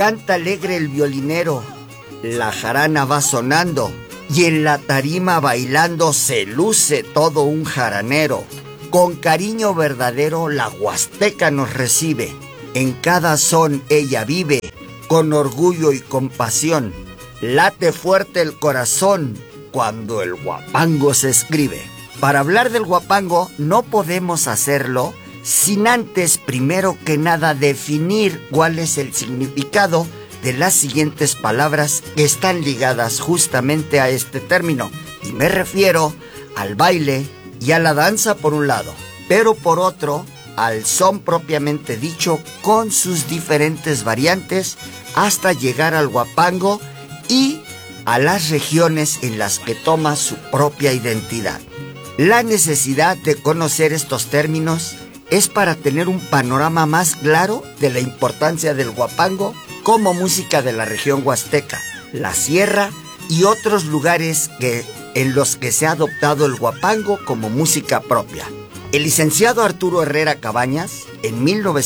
canta alegre el violinero, la jarana va sonando y en la tarima bailando se luce todo un jaranero. Con cariño verdadero la huasteca nos recibe, en cada son ella vive, con orgullo y compasión. Late fuerte el corazón cuando el huapango se escribe. Para hablar del huapango no podemos hacerlo sin antes, primero que nada, definir cuál es el significado de las siguientes palabras que están ligadas justamente a este término. Y me refiero al baile y a la danza por un lado, pero por otro, al son propiamente dicho con sus diferentes variantes hasta llegar al huapango y a las regiones en las que toma su propia identidad. La necesidad de conocer estos términos es para tener un panorama más claro de la importancia del huapango como música de la región huasteca, la sierra y otros lugares en los que se ha adoptado el huapango como música propia. El licenciado Arturo Herrera Cabañas, en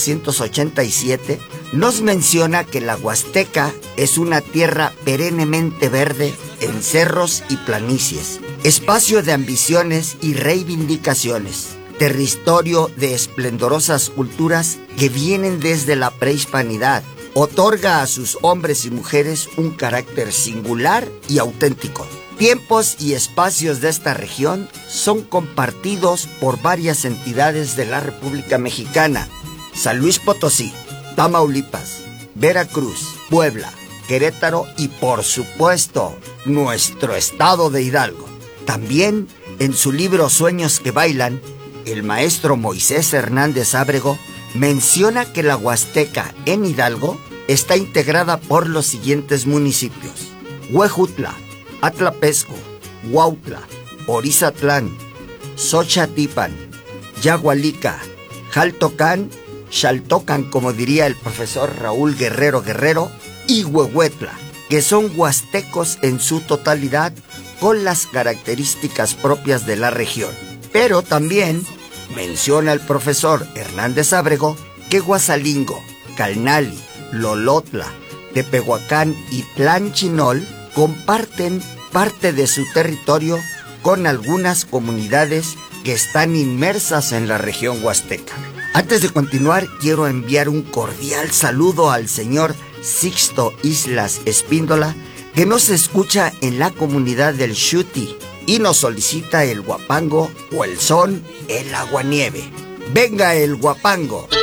1987, nos menciona que la Huasteca es una tierra perennemente verde en cerros y planicies, espacio de ambiciones y reivindicaciones, territorio de esplendorosas culturas que vienen desde la prehispanidad. Otorga a sus hombres y mujeres un carácter singular y auténtico. Tiempos y espacios de esta región son compartidos por varias entidades de la República Mexicana: San Luis Potosí, Tamaulipas, Veracruz, Puebla, Querétaro y, por supuesto, nuestro estado de Hidalgo. También, en su libro Sueños que Bailan, el maestro Moisés Hernández Ábrego menciona que la Huasteca en Hidalgo está integrada por los siguientes municipios: Huejutla, Atlapesco, Huautla, Orizatlán, Xochatipan, Yagualica, Jaltocán, Xaltocan, como diría el profesor Raúl Guerrero Guerrero, y Huehuetla, que son huastecos en su totalidad con las características propias de la región. Pero también menciona el profesor Hernández Ábrego que Huasalingo, Calnali, Lolotla, Tepehuacán y Tlanchinol comparten parte de su territorio con algunas comunidades que están inmersas en la región huasteca. Antes de continuar, quiero enviar un cordial saludo al señor Sixto Islas Espíndola, que nos escucha en la comunidad del Xuti y nos solicita el huapango o el son El Aguanieve. ¡Venga el huapango!